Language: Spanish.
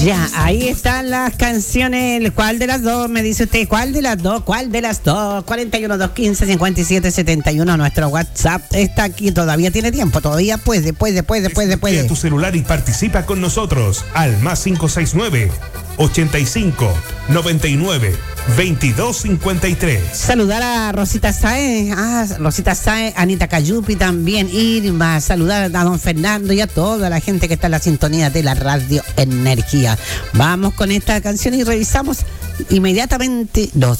Ya, ahí están las canciones. ¿Cuál de las dos? Me dice usted, ¿cuál de las dos? ¿Cuál de las dos? 41 215 57 71. Nuestro WhatsApp está aquí. Todavía tiene tiempo. Todavía puede. A tu celular y participa con nosotros al más 569 85 99 22 53. Saludar a Rosita Sáez. Rosita Sáez, Anita Cayupi también. Irma. Saludar a don Fernando y a toda la gente que está en la sintonía de la Radio Energía. Vamos con esta canción y revisamos inmediatamente los